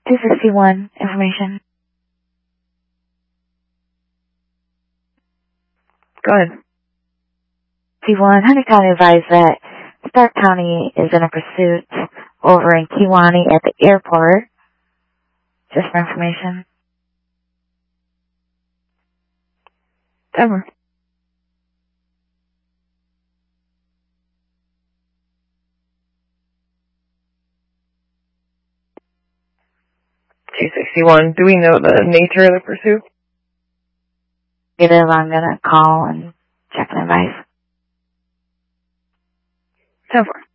261, information. Go ahead. T1, Hunter County advised that Stark County is in a pursuit over in Kewanee at the airport. Just for information. Over. T61, do we know the nature of the pursuit? I'm gonna call and check and advise. Over.